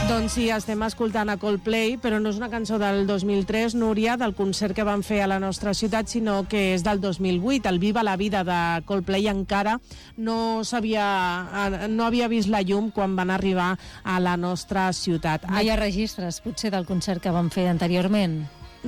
Doncs sí, estem escoltant a Coldplay, però no és una cançó del 2003, Núria, del concert que van fer a la nostra ciutat, sinó que és del 2008. El Viva la Vida de Coldplay encara no havia vist la llum quan van arribar a la nostra ciutat. No hi ha registres, potser, del concert que van fer anteriorment?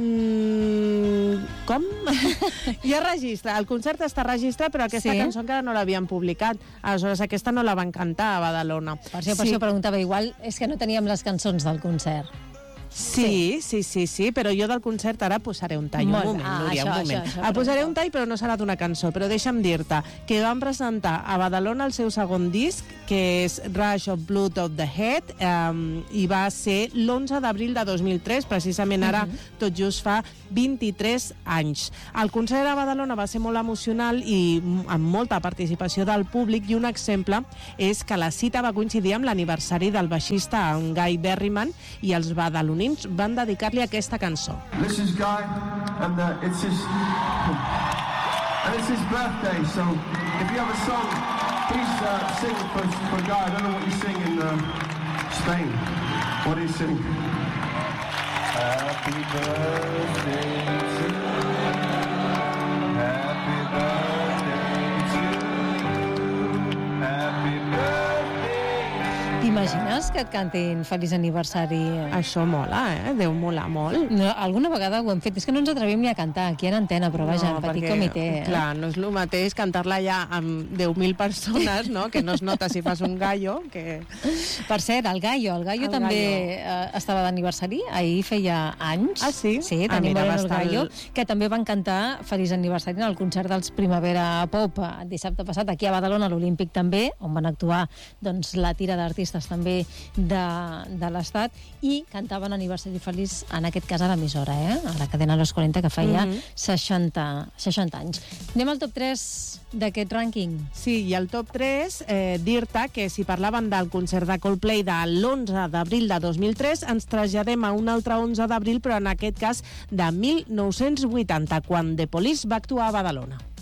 Com? Hi ha registre, el concert està registrat, però aquesta cançó encara no l'havien publicat, aleshores aquesta no la van cantar a Badalona. Per això preguntava, igual és que no teníem les cançons del concert. Sí, però jo del concert ara posaré un tall, un moment, Núria, un moment. El posaré un tall, però no serà d'una cançó, però deixa'm dir-te que van presentar a Badalona el seu segon disc, que és Rush of Blood of the Head, i va ser l'11 d'abril de 2003, precisament ara tot just fa 23 anys. El concert a Badalona va ser molt emocional i amb molta participació del públic, i un exemple és que la cita va coincidir amb l'aniversari del baixista en Guy Berryman, i els badalonins van dedicar-li aquesta cançó. This is Guy, and it's his birthday, so if you have a song, please sing for Guy. I don't know what you sing in Spain. What do you sing? Happy birthday to you. Happy birthday to you. Happy birthday. T'imagines que et cantin Feliç aniversari? Això mola, deu molar molt. No, alguna vegada ho hem fet, és que no ens atrevim ni a cantar aquí en antena, però vaja, en petit comitè. Clar, no és el mateix cantar-la ja amb 10.000 persones, no? Que no es nota si fas un gallo. Que... Per cert, el gallo també estava d'aniversari, ahir feia anys. Ah, sí? Sí, tenim el gallo, que també van cantar Feliç aniversari en el concert dels Primavera Pop dissabte passat, aquí a Badalona, a l'Olímpic també, on van actuar doncs, la tira d'artistes també de l'Estat, i cantaven aniversari feliç, en aquest cas a l'emissora, a la cadena Los 40, que feia 60 anys. Anem al top 3 d'aquest rànquing. Sí, i el top 3, dir-te que si parlaven del concert de Coldplay de l'11 d'abril de 2003, ens traslladem a un altre 11 d'abril, però en aquest cas de 1980, quan The Police va actuar a Badalona.